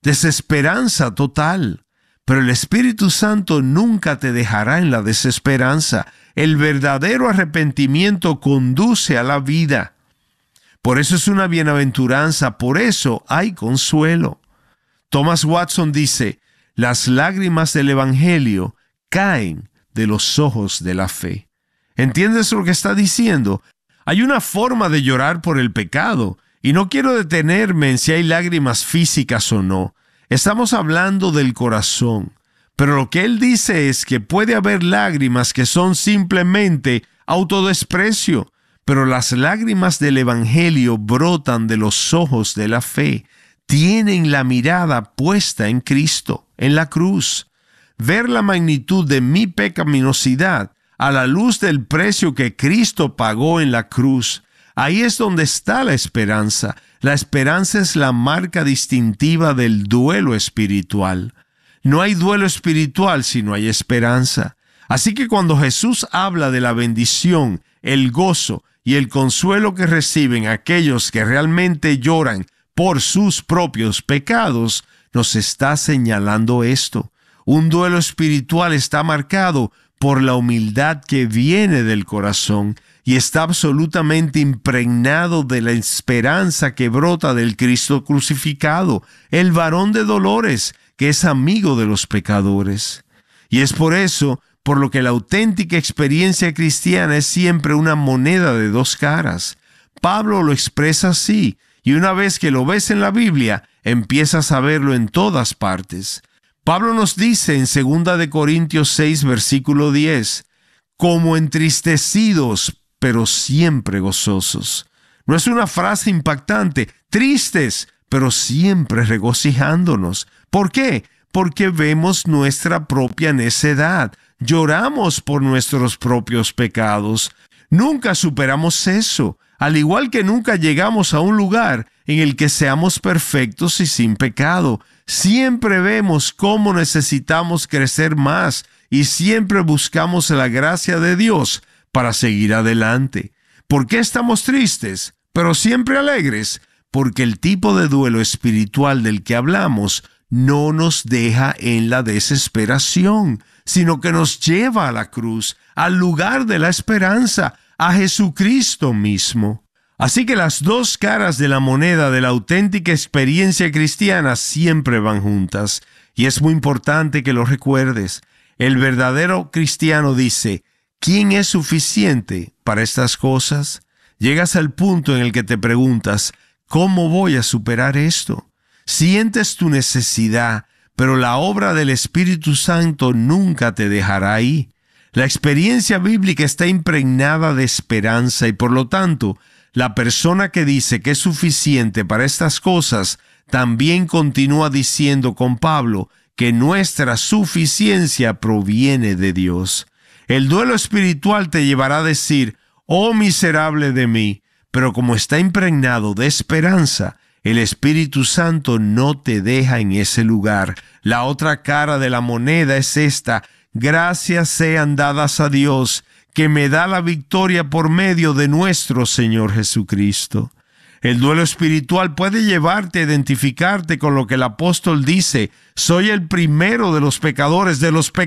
desesperanza total. Pero el Espíritu Santo nunca te dejará en la desesperanza. El verdadero arrepentimiento conduce a la vida. Por eso es una bienaventuranza, por eso hay consuelo. Thomas Watson dice, las lágrimas del Evangelio caen de los ojos de la fe. ¿Entiendes lo que está diciendo? Hay una forma de llorar por el pecado, y no quiero detenerme en si hay lágrimas físicas o no. Estamos hablando del corazón. Pero lo que él dice es que puede haber lágrimas que son simplemente autodesprecio, pero las lágrimas del Evangelio brotan de los ojos de la fe. Tienen la mirada puesta en Cristo, en la cruz. Ver la magnitud de mi pecaminosidad a la luz del precio que Cristo pagó en la cruz. Ahí es donde está la esperanza. La esperanza es la marca distintiva del duelo espiritual. No hay duelo espiritual si no hay esperanza. Así que cuando Jesús habla de la bendición, el gozo y el consuelo que reciben aquellos que realmente lloran por sus propios pecados, nos está señalando esto. Un duelo espiritual está marcado por la humildad que viene del corazón y está absolutamente impregnado de la esperanza que brota del Cristo crucificado, el varón de dolores, que es amigo de los pecadores. Y es por eso, por lo que la auténtica experiencia cristiana es siempre una moneda de dos caras. Pablo lo expresa así, y una vez que lo ves en la Biblia, empiezas a verlo en todas partes. Pablo nos dice en 2 de Corintios 6, versículo 10, como entristecidos, pero siempre gozosos. No es una frase impactante, tristes, pero siempre regocijándonos. ¿Por qué? Porque vemos nuestra propia necedad, lloramos por nuestros propios pecados. Nunca superamos eso, al igual que nunca llegamos a un lugar en el que seamos perfectos y sin pecado. Siempre vemos cómo necesitamos crecer más y siempre buscamos la gracia de Dios para seguir adelante. ¿Por qué estamos tristes, pero siempre alegres? Porque el tipo de duelo espiritual del que hablamos no nos deja en la desesperación, sino que nos lleva a la cruz, al lugar de la esperanza, a Jesucristo mismo. Así que las dos caras de la moneda de la auténtica experiencia cristiana siempre van juntas, y es muy importante que lo recuerdes. El verdadero cristiano dice, ¿quién es suficiente para estas cosas? Llegas al punto en el que te preguntas, ¿cómo voy a superar esto? Sientes tu necesidad, pero la obra del Espíritu Santo nunca te dejará ahí. La experiencia bíblica está impregnada de esperanza y por lo tanto, la persona que dice que es suficiente para estas cosas también continúa diciendo con Pablo que nuestra suficiencia proviene de Dios. El duelo espiritual te llevará a decir, oh miserable de mí, pero como está impregnado de esperanza, el Espíritu Santo no te deja en ese lugar. La otra cara de la moneda es esta: gracias sean dadas a Dios, que me da la victoria por medio de nuestro Señor Jesucristo. El duelo espiritual puede llevarte a identificarte con lo que el apóstol dice: soy el primero de los pecadores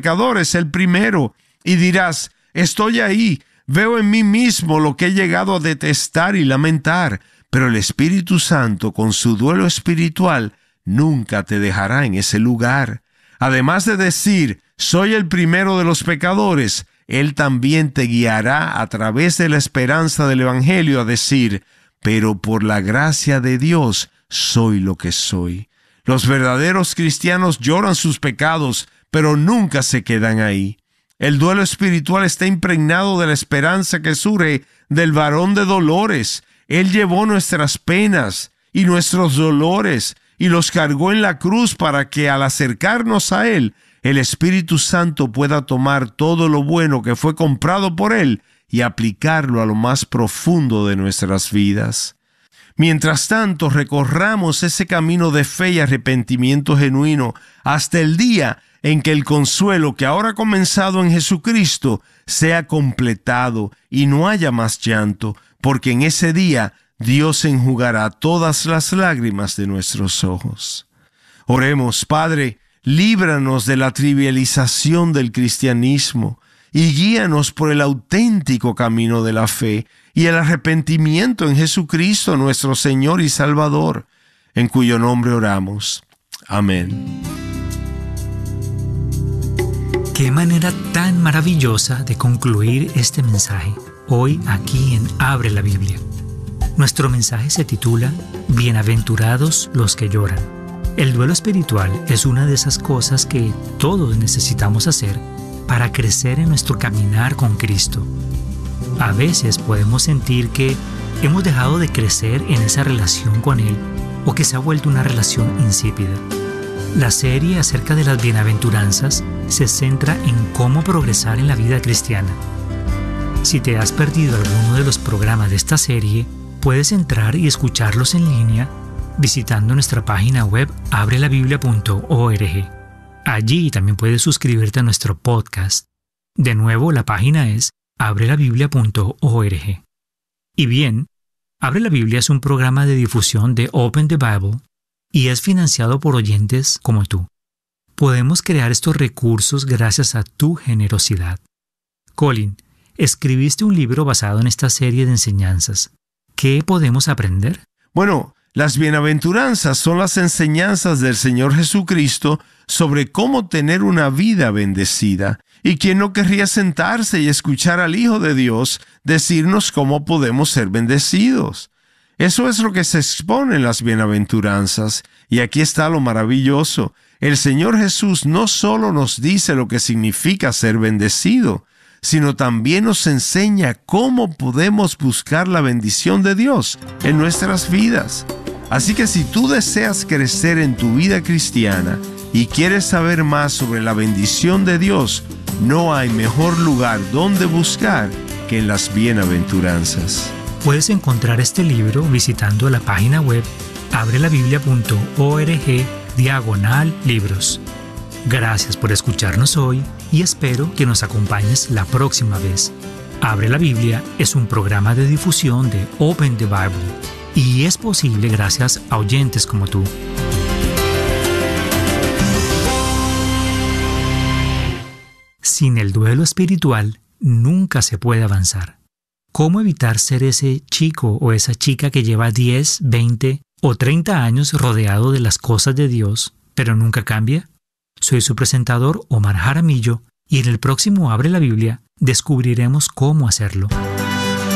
el primero. Y dirás, estoy ahí, veo en mí mismo lo que he llegado a detestar y lamentar. Pero el Espíritu Santo, con su duelo espiritual, nunca te dejará en ese lugar. Además de decir, soy el primero de los pecadores, Él también te guiará a través de la esperanza del Evangelio a decir, pero por la gracia de Dios soy lo que soy. Los verdaderos cristianos lloran sus pecados, pero nunca se quedan ahí. El duelo espiritual está impregnado de la esperanza que surge del varón de dolores. Él llevó nuestras penas y nuestros dolores y los cargó en la cruz para que al acercarnos a Él, el Espíritu Santo pueda tomar todo lo bueno que fue comprado por Él y aplicarlo a lo más profundo de nuestras vidas. Mientras tanto, recorramos ese camino de fe y arrepentimiento genuino hasta el día en que el consuelo que ahora ha comenzado en Jesucristo sea completado y no haya más llanto, porque en ese día Dios enjugará todas las lágrimas de nuestros ojos. Oremos, Padre, líbranos de la trivialización del cristianismo y guíanos por el auténtico camino de la fe y el arrepentimiento en Jesucristo, nuestro Señor y Salvador, en cuyo nombre oramos. Amén. Qué manera tan maravillosa de concluir este mensaje, hoy aquí en Abre la Biblia. Nuestro mensaje se titula Bienaventurados los que lloran. El duelo espiritual es una de esas cosas que todos necesitamos hacer para crecer en nuestro caminar con Cristo. A veces podemos sentir que hemos dejado de crecer en esa relación con Él o que se ha vuelto una relación insípida. La serie acerca de las bienaventuranzas se centra en cómo progresar en la vida cristiana. Si te has perdido alguno de los programas de esta serie, puedes entrar y escucharlos en línea visitando nuestra página web abrelabiblia.org. Allí también puedes suscribirte a nuestro podcast. De nuevo, la página es abrelabiblia.org. Y bien, Abre la Biblia es un programa de difusión de Open the Bible y es financiado por oyentes como tú. Podemos crear estos recursos gracias a tu generosidad. Colin, escribiste un libro basado en esta serie de enseñanzas. ¿Qué podemos aprender? Bueno, las bienaventuranzas son las enseñanzas del Señor Jesucristo sobre cómo tener una vida bendecida. ¿Y quién no querría sentarse y escuchar al Hijo de Dios decirnos cómo podemos ser bendecidos? Eso es lo que se expone en las bienaventuranzas. Y aquí está lo maravilloso. El Señor Jesús no solo nos dice lo que significa ser bendecido, sino también nos enseña cómo podemos buscar la bendición de Dios en nuestras vidas. Así que si tú deseas crecer en tu vida cristiana y quieres saber más sobre la bendición de Dios, no hay mejor lugar donde buscar que en las bienaventuranzas. Puedes encontrar este libro visitando la página web abrelabiblia.org/libros. Gracias por escucharnos hoy y espero que nos acompañes la próxima vez. Abre la Biblia es un programa de difusión de Open the Bible y es posible gracias a oyentes como tú. Sin el duelo espiritual, nunca se puede avanzar. ¿Cómo evitar ser ese chico o esa chica que lleva 10, 20 o 30 años rodeado de las cosas de Dios, pero nunca cambia? Soy su presentador, Omar Jaramillo, y en el próximo Abre la Biblia descubriremos cómo hacerlo.